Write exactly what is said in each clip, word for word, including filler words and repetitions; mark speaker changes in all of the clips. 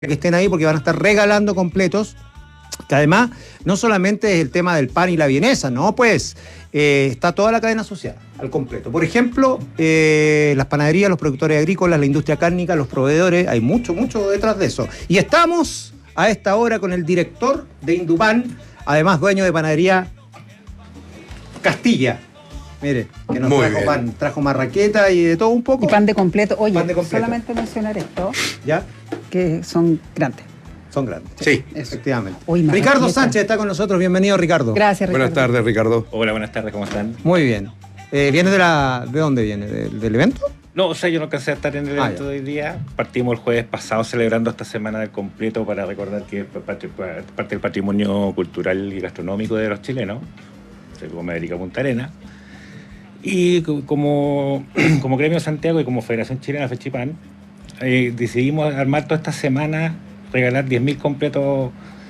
Speaker 1: que estén ahí porque van a estar regalando completos, que además no solamente es el tema del pan y la vienesa, no, pues eh, está toda la cadena asociada al completo. Por ejemplo, eh, las panaderías, los productores agrícolas, la industria cárnica, los proveedores, hay mucho, mucho detrás de eso. Y estamos a esta hora con el director de Indupan, además dueño de panadería Castilla. Mire, que nos
Speaker 2: Muy
Speaker 1: trajo
Speaker 2: bien.
Speaker 1: pan, trajo marraqueta y de todo un poco.
Speaker 3: Y pan de completo. Oye,
Speaker 1: Pan de completo.
Speaker 3: solamente mencionar esto,
Speaker 1: ¿Ya?
Speaker 3: que son grandes.
Speaker 1: Son grandes.
Speaker 2: Sí.
Speaker 1: Efectivamente.
Speaker 3: Uy,
Speaker 1: Ricardo
Speaker 3: marraqueta.
Speaker 1: Sánchez está con nosotros. Bienvenido, Ricardo.
Speaker 3: Gracias, Ricardo.
Speaker 2: Buenas tardes, Ricardo.
Speaker 4: Hola, buenas tardes, ¿cómo están?
Speaker 1: Muy bien. Eh, ¿Viene de la... ¿De dónde viene? ¿Del, del evento?
Speaker 4: No, o sea, yo no alcancé a estar en el
Speaker 1: Ah,
Speaker 4: evento
Speaker 1: ya.
Speaker 4: de hoy día. Partimos el jueves pasado celebrando esta semana del completo para recordar que es parte, parte del patrimonio cultural y gastronómico de los chilenos, como América Punta Arenas. Y co- como, como Gremio Santiago y como Federación Chilena Fechipan, eh, decidimos armar toda esta semana, regalar diez mil completos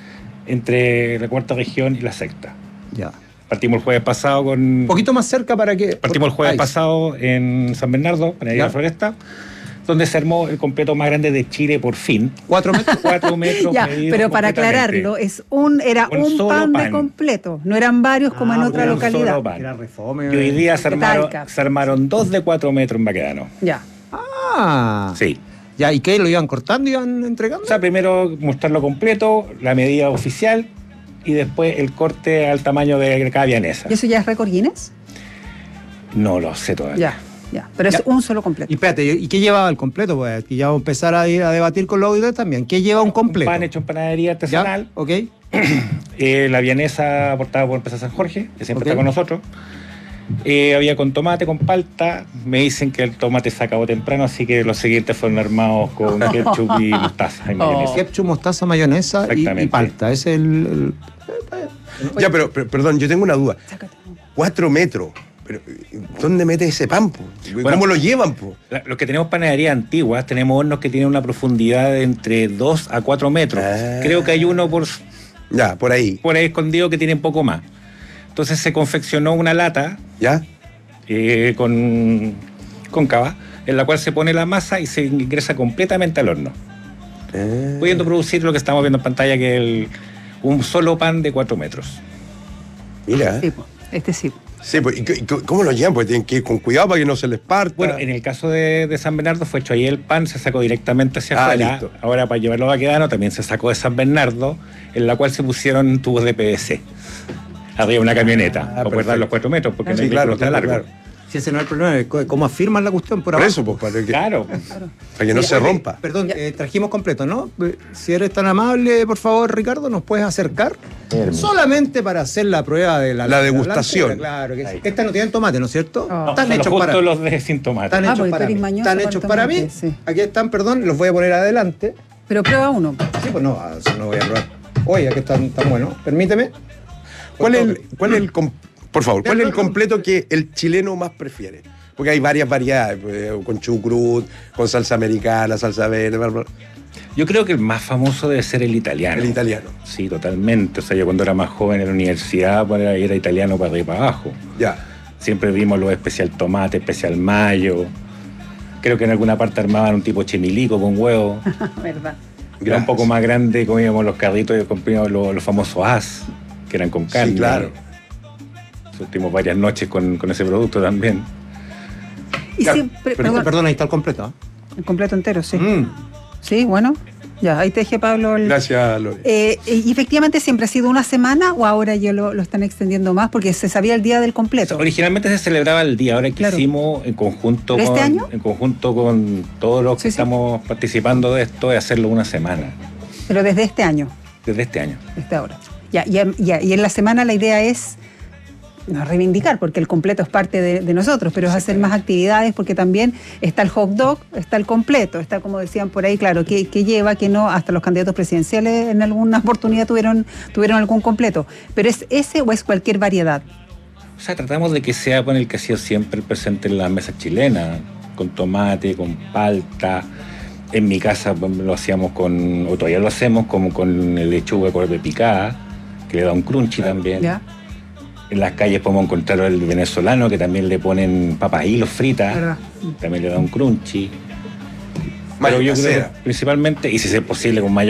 Speaker 4: entre la cuarta región y la sexta.
Speaker 1: Ya.
Speaker 4: Partimos el jueves pasado con...
Speaker 1: Un poquito más cerca para que...
Speaker 4: Partimos el jueves
Speaker 1: Ahí.
Speaker 4: pasado en San Bernardo, en
Speaker 1: Ya.
Speaker 4: la Floresta, donde se armó el completo más grande de Chile por fin.
Speaker 1: ¿Cuatro metros?
Speaker 4: Cuatro metros
Speaker 3: Ya,
Speaker 4: medidos
Speaker 3: pero para
Speaker 4: completamente.
Speaker 3: aclararlo, es un, era
Speaker 4: Un
Speaker 3: un,
Speaker 4: solo
Speaker 3: pan, de
Speaker 4: pan.
Speaker 3: completo, no eran varios como
Speaker 1: Ah,
Speaker 3: en otra
Speaker 4: era un
Speaker 3: localidad.
Speaker 4: solo pan.
Speaker 1: Era refome.
Speaker 4: Y hoy día se
Speaker 3: De
Speaker 4: armaron,
Speaker 3: Talca.
Speaker 4: se armaron dos de cuatro metros en Baquedano.
Speaker 3: Ya.
Speaker 1: Ah.
Speaker 4: Sí.
Speaker 1: Ya, ¿y qué? ¿Lo iban cortando y iban entregando?
Speaker 4: O sea, primero mostrarlo completo, la medida oficial, y después el corte al tamaño de cada vienesa.
Speaker 3: ¿Y eso ya es récord Guinness?
Speaker 4: No lo sé todavía.
Speaker 3: Ya, ya. Pero es
Speaker 1: Ya.
Speaker 3: un solo completo.
Speaker 1: Y espérate, ¿y qué llevaba el completo? Pues aquí ya vamos a empezar a ir a debatir con los auditores también. ¿Qué lleva un completo?
Speaker 4: Un pan hecho en panadería artesanal.
Speaker 1: ¿Ya? ¿Ok?
Speaker 4: Eh, la vienesa aportada por Empresa San Jorge, que siempre
Speaker 1: Ok.
Speaker 4: está con nosotros. Eh, había con tomate, con palta. Me dicen que el tomate se acabó temprano, así que los siguientes fueron armados con ketchup y mostaza y mayonesa.
Speaker 3: Oh.
Speaker 1: Ketchup, mostaza, mayonesa y, y
Speaker 4: Exactamente.
Speaker 1: palta. Ese es el... el-
Speaker 2: Ya, pero, pero, perdón, yo tengo una duda.
Speaker 3: Sácate.
Speaker 2: Cuatro metros. Pero, ¿dónde metes ese pan, po? ¿Cómo
Speaker 4: Bueno,
Speaker 2: lo llevan, po?
Speaker 4: La- los que tenemos panaderías antiguas, tenemos hornos que tienen una profundidad de entre dos a cuatro metros.
Speaker 2: Ah.
Speaker 4: Creo que hay uno por,
Speaker 2: Ya, por ahí.
Speaker 4: por ahí escondido que tiene un poco más. Entonces se confeccionó una lata
Speaker 2: ¿Ya?
Speaker 4: eh, con cóncava, en la cual se pone la masa y se ingresa completamente al horno,
Speaker 2: Eh,
Speaker 4: pudiendo producir lo que estamos viendo en pantalla, que es el- un solo pan de cuatro metros.
Speaker 2: Mira.
Speaker 3: Sí, po. Este sí.
Speaker 2: Sí, pues, ¿y c- c- ¿cómo lo llevan? Pues tienen que ir con cuidado para que no se les parta.
Speaker 4: Bueno, en el caso de, de San Bernardo fue hecho ahí el pan, se sacó directamente hacia
Speaker 2: Ah,
Speaker 4: afuera.
Speaker 2: listo.
Speaker 4: Ahora para llevarlo a Baquedano también se sacó de San Bernardo, en la cual se pusieron tubos de P V C. Arriba una camioneta,
Speaker 2: Ah,
Speaker 4: para poder
Speaker 2: perfecto.
Speaker 4: dar los cuatro metros, porque
Speaker 2: Sí,
Speaker 4: el
Speaker 2: claro,
Speaker 4: vehículo está
Speaker 2: claro,
Speaker 4: largo.
Speaker 2: claro.
Speaker 1: Si ese no es el problema, es co- cómo afirman la cuestión por
Speaker 2: Por
Speaker 1: abajo.
Speaker 2: eso, pues, para que,
Speaker 4: Claro.
Speaker 2: para que no
Speaker 1: Oye,
Speaker 2: se
Speaker 1: oye,
Speaker 2: rompa.
Speaker 1: Perdón,
Speaker 3: Ya.
Speaker 1: eh, trajimos completo, ¿no? Eh, Si eres tan amable, por favor, Ricardo, ¿nos puedes acercar? Solamente para hacer la prueba de la...
Speaker 2: La
Speaker 1: de
Speaker 2: degustación.
Speaker 1: blancura, claro, que
Speaker 4: Ahí.
Speaker 1: esta no tiene tomate, ¿no es cierto?
Speaker 3: Oh.
Speaker 4: No,
Speaker 1: Están
Speaker 4: son
Speaker 1: hechos
Speaker 4: justo
Speaker 1: para...
Speaker 4: los de sin tomate.
Speaker 1: Están
Speaker 3: Ah,
Speaker 1: hechos
Speaker 3: porque
Speaker 1: para
Speaker 3: tú
Speaker 1: mí.
Speaker 3: eres mañoso
Speaker 1: Están
Speaker 3: con
Speaker 1: hechos para mí.
Speaker 3: tomate, sí.
Speaker 1: Aquí están, perdón, los voy a poner adelante.
Speaker 3: Pero prueba uno.
Speaker 1: Sí, pues no, ah, eso no voy a probar. Oye, aquí están tan buenos. Permíteme.
Speaker 2: ¿Cuál es el, cuál es el com- por favor, cuál es el completo que el chileno más prefiere? Porque hay varias variedades, pues, con chucrut, con salsa americana, salsa verde, bla, bla,
Speaker 4: Yo creo que el más famoso debe ser el italiano.
Speaker 2: el italiano.
Speaker 4: Sí, totalmente. O sea, yo cuando era más joven en la universidad, pues, era, era italiano para arriba y para abajo.
Speaker 2: Ya.
Speaker 4: Siempre vimos los especial tomate, especial mayo. Creo que en alguna parte armaban un tipo chimilico con huevo.
Speaker 3: ¿Verdad?
Speaker 4: Era un poco más grande, comíamos los carritos y comíamos los, los famosos as, que eran con carne.
Speaker 2: Sí, claro.
Speaker 4: Estuvimos varias noches con, con ese producto también.
Speaker 3: Y
Speaker 1: Ya,
Speaker 3: siempre,
Speaker 1: Perdón,
Speaker 3: perdón,
Speaker 1: perdón, ahí está el completo. ¿ah?
Speaker 3: el completo entero, sí.
Speaker 1: Mm.
Speaker 3: Sí, bueno. Ya, ahí te dejé, Pablo. el-
Speaker 2: Gracias, Lore.
Speaker 3: Eh, y efectivamente siempre ha sido una semana o ahora ya lo, lo están extendiendo más porque se sabía el día del completo.
Speaker 4: Originalmente se celebraba el día, ahora
Speaker 3: Claro.
Speaker 4: quisimos en conjunto
Speaker 3: ¿Pero
Speaker 4: con,
Speaker 3: este año?
Speaker 4: en conjunto con todos los que
Speaker 3: Sí, sí.
Speaker 4: estamos participando de esto, de hacerlo una semana,
Speaker 3: Pero desde este año,
Speaker 4: desde este año.
Speaker 3: desde ahora. Ya, ya, ya, y en la semana la idea es no reivindicar, porque el completo es parte de, de nosotros, pero es hacer más actividades porque también está el hot dog, está el completo, está como decían por ahí, claro, que, que lleva, que no, hasta los candidatos presidenciales en alguna oportunidad tuvieron, tuvieron algún completo. Pero ¿es ese o es cualquier variedad?
Speaker 4: O sea, tratamos de que sea con el que ha sido siempre presente en las mesas chilenas, con tomate, con palta. En mi casa pues, lo hacíamos con, o todavía lo hacemos, como con el lechuga de corte picada, que le da un crunchy también.
Speaker 3: ¿Ya?
Speaker 4: En las calles podemos encontrar el venezolano, que también le ponen papas hilos fritas,
Speaker 3: ¿Verdad?
Speaker 4: también le da un crunchy. Pero yo creo
Speaker 2: casera.
Speaker 4: que principalmente, y si es posible con mayor